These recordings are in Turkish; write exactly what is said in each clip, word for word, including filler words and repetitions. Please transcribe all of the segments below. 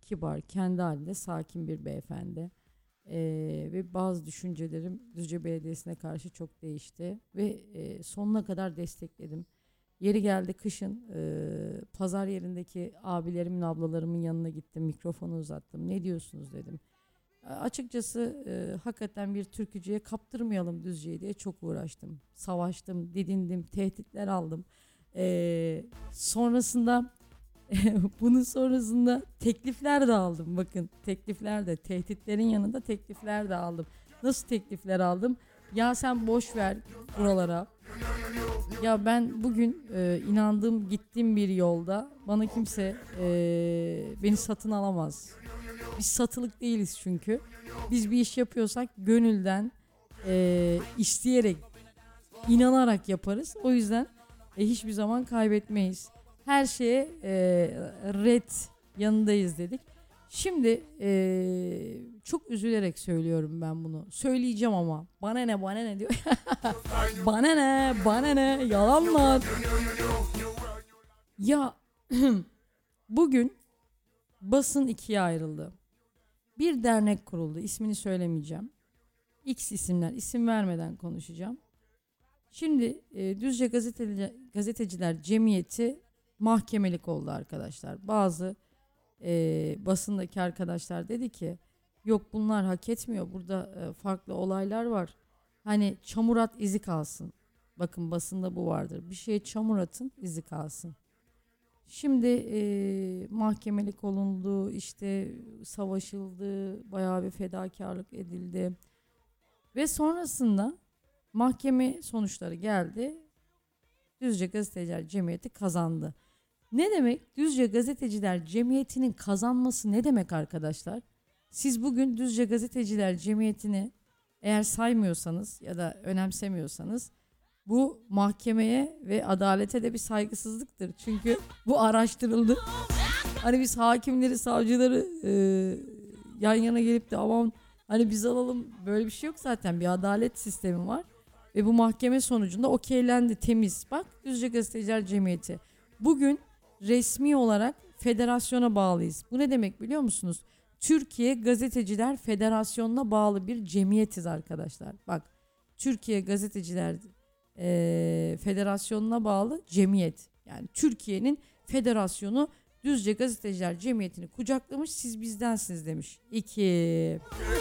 kibar, kendi halinde sakin bir beyefendi. Ee, ve bazı düşüncelerim Düzce Belediyesi'ne karşı çok değişti ve e, sonuna kadar destekledim. Yeri geldi kışın e, pazar yerindeki abilerimin, ablalarımın yanına gittim, mikrofonu uzattım. Ne diyorsunuz dedim. Açıkçası e, hakikaten bir türkücüye kaptırmayalım Düzce'yi diye çok uğraştım. Savaştım, didindim, tehditler aldım. E, sonrasında bunun sonrasında teklifler de aldım. Bakın, teklifler de, tehditlerin yanında teklifler de aldım. Nasıl teklifler aldım? Ya sen boş ver buralara. Ya ben bugün e, inandığım, gittiğim bir yolda bana kimse e, beni satın alamaz. Biz satılık değiliz çünkü. Biz bir iş yapıyorsak gönülden, e, isteyerek, inanarak yaparız. O yüzden e, hiçbir zaman kaybetmeyiz. Her şeye e, red yanındayız dedik. Şimdi e, çok üzülerek söylüyorum ben bunu. Söyleyeceğim ama bana ne bana ne diyor. Bana ne bana ne yalanlar. Ya bugün basın ikiye ayrıldı. Bir dernek kuruldu. İsmini söylemeyeceğim. X isimler, isim vermeden konuşacağım. Şimdi e, Düzce Gazeteciler, Gazeteciler Cemiyeti mahkemelik oldu arkadaşlar. Bazı e, basındaki arkadaşlar dedi ki yok bunlar hak etmiyor. Burada e, farklı olaylar var. Hani çamur at izi kalsın. Bakın basında bu vardır. Bir şeye çamur atın izi kalsın. Şimdi e, mahkemelik olundu, işte savaşıldı, bayağı bir fedakarlık edildi. Ve sonrasında mahkeme sonuçları geldi. Düzce Gazeteciler Cemiyeti kazandı. Ne demek? Düzce Gazeteciler Cemiyeti'nin kazanması ne demek arkadaşlar? Siz bugün Düzce Gazeteciler Cemiyeti'ni eğer saymıyorsanız ya da önemsemiyorsanız bu mahkemeye ve adalete de bir saygısızlıktır. Çünkü bu araştırıldı. Hani biz hakimleri, savcıları e, yan yana gelip de aman hani biz alalım, böyle bir şey yok zaten. Bir adalet sistemi var. Ve bu mahkeme sonucunda okeylendi, temiz. Bak, Düzce Gazeteciler Cemiyeti. Bugün resmi olarak federasyona bağlıyız. Bu ne demek biliyor musunuz? Türkiye Gazeteciler Federasyonu'na bağlı bir cemiyetiz arkadaşlar. Bak, Türkiye Gazeteciler e, Federasyonu'na bağlı cemiyet. Yani Türkiye'nin federasyonu Düzce Gazeteciler Cemiyeti'ni kucaklamış, siz bizdensiniz demiş. İki.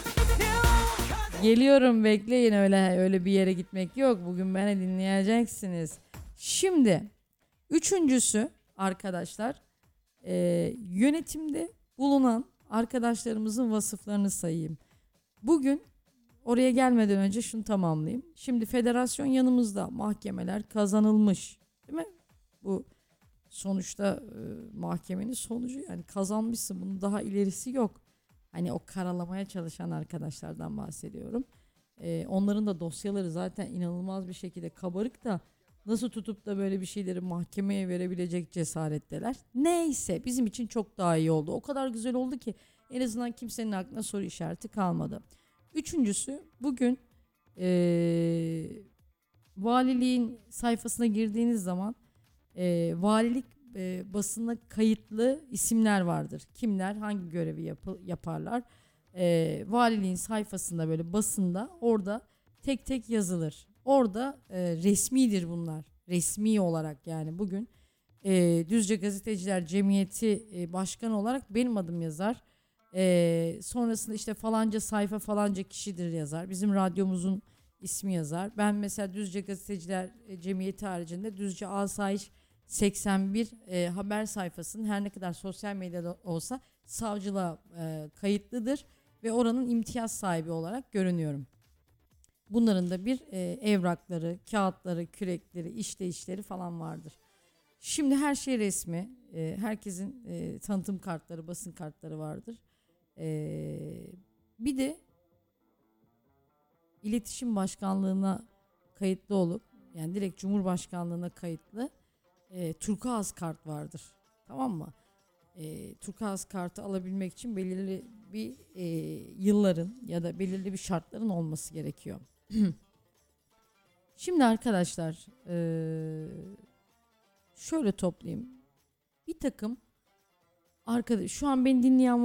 Geliyorum, bekleyin, öyle öyle bir yere gitmek yok. Bugün beni dinleyeceksiniz. Şimdi üçüncüsü arkadaşlar, e, yönetimde bulunan arkadaşlarımızın vasıflarını sayayım. Bugün oraya gelmeden önce şunu tamamlayayım. Şimdi federasyon yanımızda, mahkemeler kazanılmış, değil mi? Bu sonuçta e, mahkemenin sonucu, yani kazanmışsın, bunun daha ilerisi yok. Hani o karalamaya çalışan arkadaşlardan bahsediyorum. Ee, onların da dosyaları zaten inanılmaz bir şekilde kabarık da nasıl tutup da böyle bir şeyleri mahkemeye verebilecek cesaretteler. Neyse, bizim için çok daha iyi oldu. O kadar güzel oldu ki en azından kimsenin aklına soru işareti kalmadı. Üçüncüsü, bugün ee, valiliğin sayfasına girdiğiniz zaman ee, valilik e, basına kayıtlı isimler vardır. Kimler hangi görevi yapı, yaparlar? E, valiliğin sayfasında, böyle basında, orada tek tek yazılır. Orada e, resmidir bunlar. Resmi olarak, yani bugün e, Düzce Gazeteciler Cemiyeti e, başkanı olarak benim adım yazar. E, sonrasında işte falanca sayfa falanca kişidir yazar. Bizim radyomuzun ismi yazar. Ben mesela Düzce Gazeteciler Cemiyeti haricinde Düzce Asayiş seksen bir e, haber sayfasının her ne kadar sosyal medyada olsa savcılığa e, kayıtlıdır ve oranın imtiyaz sahibi olarak görünüyorum. Bunların da bir e, evrakları, kağıtları, kürekleri, işleyişleri falan vardır. Şimdi her şey resmi. E, herkesin e, tanıtım kartları, basın kartları vardır. E, bir de iletişim başkanlığına kayıtlı olup, yani direkt Cumhurbaşkanlığına kayıtlı E, turkuaz kart vardır. Tamam mı? E, turkuaz kartı alabilmek için belirli bir e, yılların ya da belirli bir şartların olması gerekiyor. Şimdi arkadaşlar, e, şöyle toplayayım. Bir takım arkadaş, şu an beni dinleyen